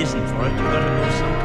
reason for it. You've got to know something.